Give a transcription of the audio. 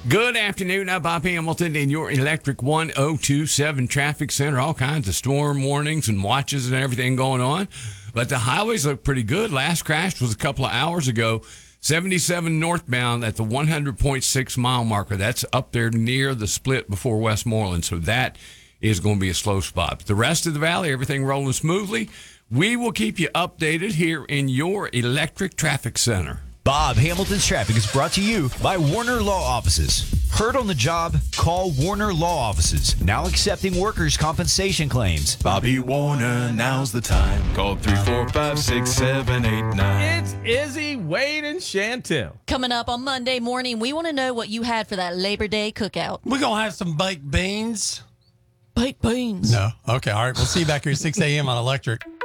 Good afternoon. I'm Bob Hamilton in your Electric 1027 Traffic Center. All kinds of storm warnings and watches and everything going on. But the highways look pretty good. Last crash was a couple of hours ago. 77 northbound at the 100.6 mile marker. That's up there near the split before Westmoreland. So that is going to be a slow spot. But the rest of the valley, everything rolling smoothly. We will keep you updated here in your Electric Traffic Center. Bob Hamilton's Traffic is brought to you by Warner Law Offices. Heard on the job? Call Warner Law Offices. Now accepting workers' compensation claims. Bobby Warner, now's the time. Call 345-6789. It's Izzy, Wade, and Chantel. Coming up on Monday morning, we want to know what you had for that Labor Day cookout. We're going to have some baked beans. Baked beans. No. Okay. All right. We'll see you back here at 6 a.m. on Electric.